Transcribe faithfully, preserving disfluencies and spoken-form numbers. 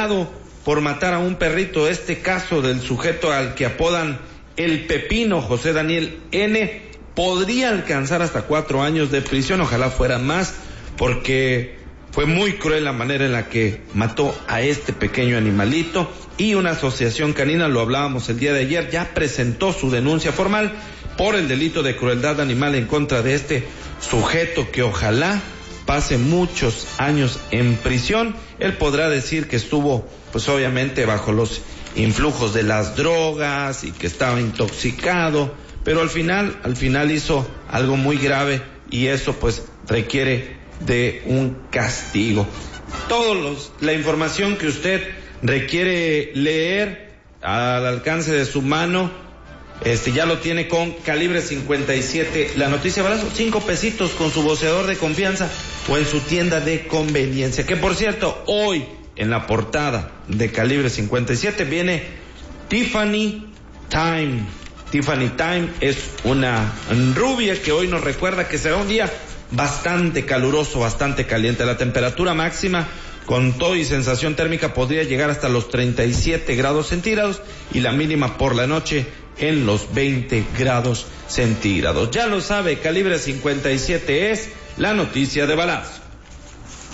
condenado por matar a un perrito. Este caso del sujeto al que apodan El Pepino, José Daniel N., podría alcanzar hasta cuatro años de prisión. Ojalá fuera más, porque fue muy cruel la manera en la que mató a este pequeño animalito. Y una asociación canina, lo hablábamos el día de ayer, ya presentó su denuncia formal por el delito de crueldad animal en contra de este sujeto, que ojalá pase muchos años en prisión. Él podrá decir que estuvo, pues obviamente, bajo los influjos de las drogas y que estaba intoxicado, pero al final, al final hizo algo muy grave, y eso pues requiere de un castigo. Todos los, la información que usted requiere leer al alcance de su mano, este ya lo tiene con Calibre cincuenta y siete. La noticia balazo, cinco pesitos con su voceador de confianza o en su tienda de conveniencia. Que por cierto, hoy en la portada de Calibre cincuenta y siete viene Tiffany Time. Tiffany Time es una rubia que hoy nos recuerda que será un día bastante caluroso, bastante caliente. La temperatura máxima con todo y sensación térmica podría llegar hasta los treinta y siete grados centígrados, y la mínima por la noche en los veinte grados centígrados. Ya lo sabe, Calibre cincuenta y siete es la noticia de balazo.